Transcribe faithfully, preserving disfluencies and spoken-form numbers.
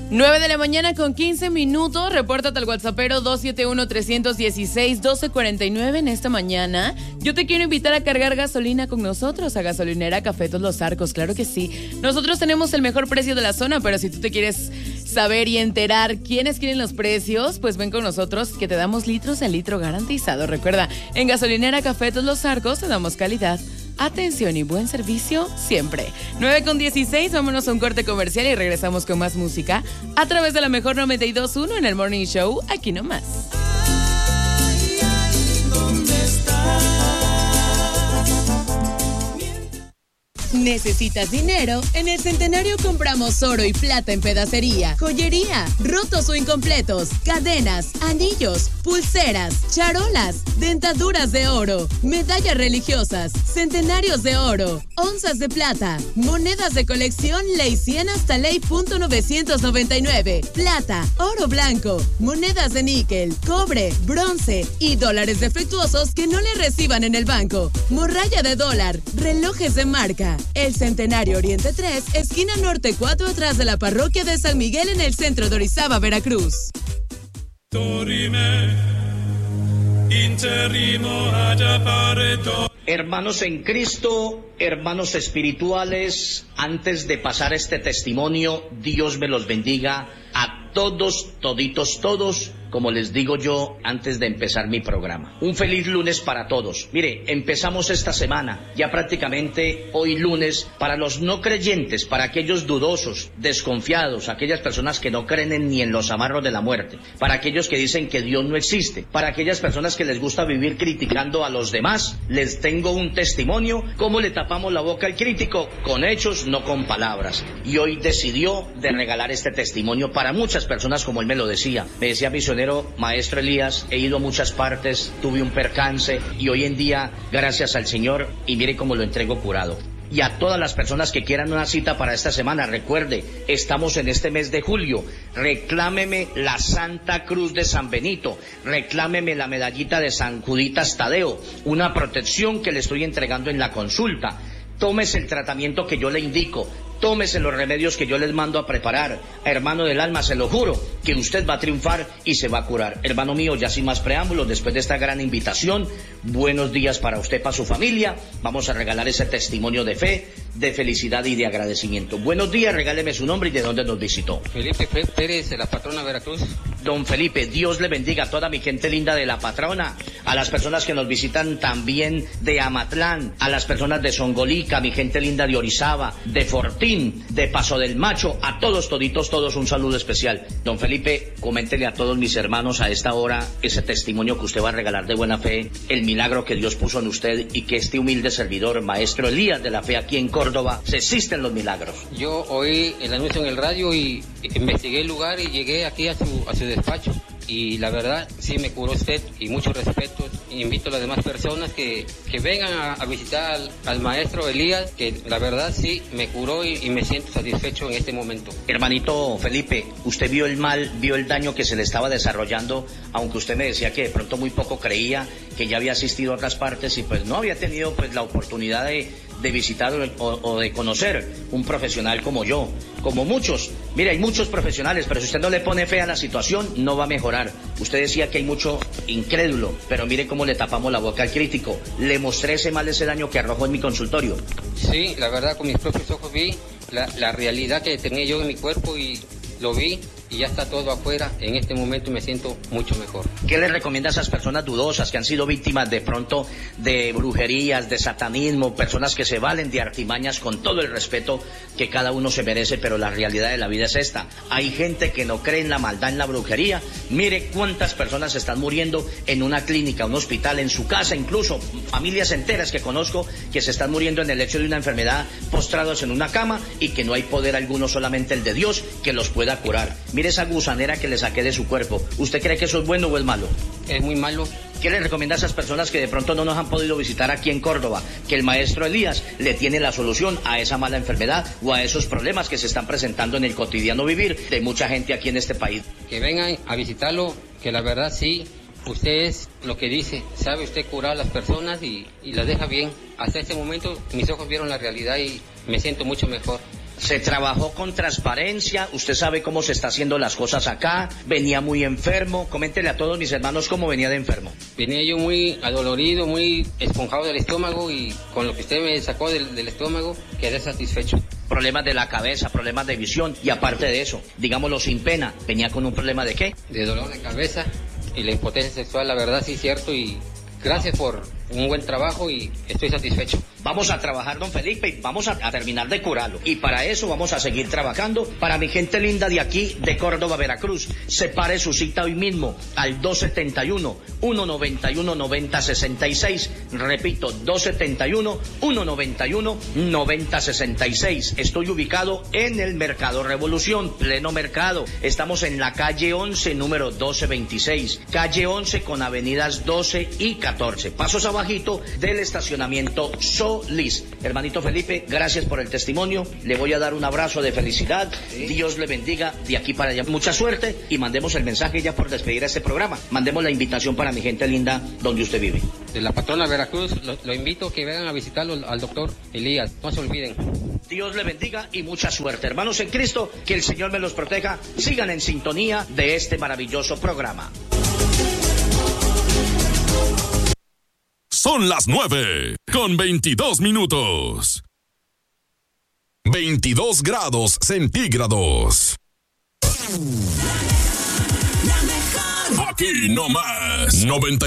nueve de la mañana con quince minutos. Repórtate al WhatsAppero dos siete uno, tres uno seis, uno dos cuatro nueve. En esta mañana yo te quiero invitar a cargar gasolina con nosotros a Gasolinera Cafetos Los Arcos. Claro que sí. Nosotros tenemos el mejor precio de la zona, pero si tú te quieres saber y enterar quiénes quieren los precios, pues ven con nosotros que te damos litros de litro garantizado. Recuerda, en Gasolinera Cafetos Los Arcos te damos calidad, atención y buen servicio siempre. nueve con dieciséis, vámonos a un corte comercial y regresamos con más música a través de la mejor noventa y dos punto uno en el Morning Show, aquí nomás. Ay, ay, ¿dónde estás? ¿Necesitas dinero? En el Centenario compramos oro y plata en pedacería, joyería, rotos o incompletos, cadenas, anillos, pulseras, charolas, dentaduras de oro, medallas religiosas, centenarios de oro, onzas de plata, monedas de colección ley cien hasta ley punto novecientos noventa y nueve, plata, oro blanco, monedas de níquel, cobre, bronce y dólares defectuosos que no le reciban en el banco, morralla de dólar, relojes de marca. El Centenario Oriente tres, esquina Norte cuatro, atrás de la parroquia de San Miguel en el centro de Orizaba, Veracruz. Hermanos en Cristo, hermanos espirituales, antes de pasar este testimonio, Dios me los bendiga a todos, toditos, todos, como les digo yo antes de empezar mi programa. Un feliz lunes para todos. Mire, empezamos esta semana, ya prácticamente hoy lunes, para los no creyentes, para aquellos dudosos, desconfiados, aquellas personas que no creen en, ni en los amarros de la muerte, para aquellos que dicen que Dios no existe, para aquellas personas que les gusta vivir criticando a los demás, les tengo un testimonio, cómo le tapamos la boca al crítico, con hechos, no con palabras. Y hoy decidió de regalar este testimonio para muchas personas, como él me lo decía. Me decía misionero Maestro Elías, he ido a muchas partes, tuve un percance y hoy en día, gracias al Señor, y mire cómo lo entrego curado. Y a todas las personas que quieran una cita para esta semana, recuerde, estamos en este mes de julio, reclámeme la Santa Cruz de San Benito, reclámeme la medallita de San Juditas Tadeo, una protección que le estoy entregando en la consulta. Tómese el tratamiento que yo le indico, tómese los remedios que yo les mando a preparar. Hermano del alma, se lo juro, que usted va a triunfar y se va a curar. Hermano mío, ya sin más preámbulos, después de esta gran invitación, buenos días para usted, para su familia. Vamos a regalar ese testimonio de fe, de felicidad y de agradecimiento. Buenos días, regáleme su nombre y de dónde nos visitó. Felipe Pérez, de la Patrona Veracruz. Don Felipe, Dios le bendiga a toda mi gente linda de la Patrona, a las personas que nos visitan también de Amatlán, a las personas de Songolica, mi gente linda de Orizaba, de Fortín, de Paso del Macho, a todos, toditos, todos un saludo especial. Don Felipe, coméntele a todos mis hermanos a esta hora ese testimonio que usted va a regalar de buena fe, el milagro que Dios puso en usted y que este humilde servidor, Maestro Elías de la Fe aquí en Córdoba, se existen los milagros. Yo oí el anuncio en el radio y investigué el lugar y llegué aquí a su, a su despacho. Y la verdad, sí me curó usted y muchos respetos. Invito a las demás personas que, que vengan a, a visitar al, al maestro Elías, que la verdad sí me curó y, y me siento satisfecho en este momento. Hermanito Felipe, usted vio el mal, vio el daño que se le estaba desarrollando, aunque usted me decía que de pronto muy poco creía, que ya había asistido a otras partes y pues no había tenido pues la oportunidad de, de visitar o, o de conocer un profesional como yo, como muchos. Mire, hay muchos profesionales, pero si usted no le pone fe a la situación, no va a mejorar. Usted decía que hay mucho incrédulo, pero mire cómo le tapamos la boca al crítico. Le mostré ese mal, ese daño que arrojó en mi consultorio. Sí, la verdad, con mis propios ojos vi la, la realidad que tenía yo en mi cuerpo y lo vi. Y ya está todo afuera, en este momento me siento mucho mejor. ¿Qué le recomienda a esas personas dudosas que han sido víctimas de pronto de brujerías, de satanismo, personas que se valen de artimañas con todo el respeto que cada uno se merece, pero la realidad de la vida es esta? Hay gente que no cree en la maldad, en la brujería. Mire cuántas personas están muriendo en una clínica, un hospital, en su casa, incluso familias enteras que conozco que se están muriendo en el lecho de una enfermedad, postrados en una cama y que no hay poder alguno, solamente el de Dios, que los pueda curar. Mire esa gusanera que le saqué de su cuerpo. ¿Usted cree que eso es bueno o es malo? Es muy malo. ¿Qué le recomienda a esas personas que de pronto no nos han podido visitar aquí en Córdoba? Que el maestro Elías le tiene la solución a esa mala enfermedad o a esos problemas que se están presentando en el cotidiano vivir de mucha gente aquí en este país. Que vengan a visitarlo, que la verdad sí, usted es lo que dice, sabe usted curar a las personas y, y las deja bien. Hasta este momento mis ojos vieron la realidad y me siento mucho mejor. Se trabajó con transparencia, usted sabe cómo se está haciendo las cosas acá, venía muy enfermo, coméntele a todos mis hermanos cómo venía de enfermo. Venía yo muy adolorido, muy esponjado del estómago y con lo que usted me sacó del, del estómago quedé satisfecho. Problemas de la cabeza, problemas de visión y aparte de eso, digámoslo sin pena, venía con un problema de ¿qué? De dolor de cabeza y la impotencia sexual, la verdad sí es cierto y gracias por un buen trabajo y estoy satisfecho. Vamos a trabajar, don Felipe, y vamos a, a terminar de curarlo. Y para eso vamos a seguir trabajando. Para mi gente linda de aquí, de Córdoba, Veracruz, separe su cita hoy mismo al dos setenta y uno, ciento noventa y uno, noventa sesenta y seis. Repito, dos setenta y uno, ciento noventa y uno, noventa sesenta y seis. Estoy ubicado en el Mercado Revolución, pleno mercado. Estamos en la calle once, número doce veintiséis. Calle once con avenidas doce y catorce. Pasos abajito del estacionamiento Solís. Hermanito Felipe, gracias por el testimonio. Le voy a dar un abrazo de felicidad. Sí. Dios le bendiga de aquí para allá. Mucha suerte y mandemos el mensaje ya por despedir a este programa. Mandemos la invitación para mi gente linda donde usted vive. De la patrona Veracruz, lo, lo invito a que vengan a visitarlo al doctor Elías. No se olviden. Dios le bendiga y mucha suerte. Hermanos en Cristo, que el Señor me los proteja. Sigan en sintonía de este maravilloso programa. Son las nueve con veintidós minutos. veintidós grados centígrados. Aquí no más. noventa